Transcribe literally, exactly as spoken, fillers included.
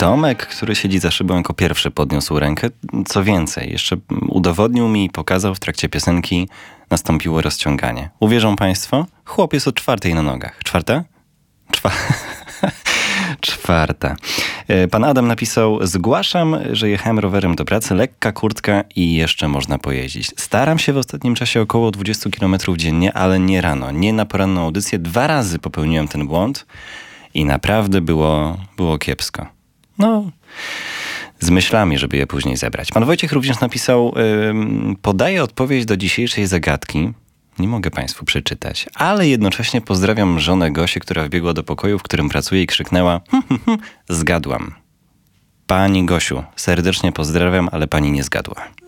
Tomek, który siedzi za szybą, jako pierwszy podniósł rękę. Co więcej, jeszcze udowodnił mi i pokazał w trakcie piosenki, nastąpiło rozciąganie. Uwierzą państwo? Chłop jest od czwartej na nogach. Czwarta? Czwa... Czwarta. Pan Adam napisał: zgłaszam, że jechałem rowerem do pracy, lekka kurtka i jeszcze można pojeździć. Staram się w ostatnim czasie około dwadzieścia kilometrów dziennie, ale nie rano, nie na poranną audycję. Dwa razy popełniłem ten błąd i naprawdę było, było kiepsko. No, z myślami, żeby je później zebrać. Pan Wojciech również napisał: yy, podaję odpowiedź do dzisiejszej zagadki. Nie mogę państwu przeczytać, ale jednocześnie pozdrawiam żonę Gosię, która wbiegła do pokoju, w którym pracuje i krzyknęła: hm, hm, hm, zgadłam. Pani Gosiu, serdecznie pozdrawiam, ale pani nie zgadła.